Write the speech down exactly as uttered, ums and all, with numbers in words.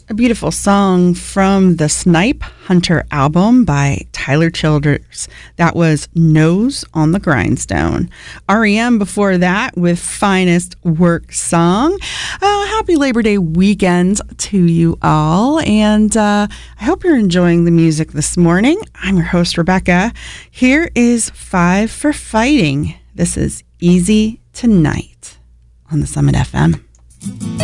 A beautiful song from the Snipe Hunter album by Tyler Childers. That was Nose on the Grindstone. R E M before that with Finest Work Song. Uh, happy Labor Day weekend to you all. And uh, I hope you're enjoying the music this morning. I'm your host, Rebecca. Here is Five for Fighting. This is Easy Tonight on the Summit F M.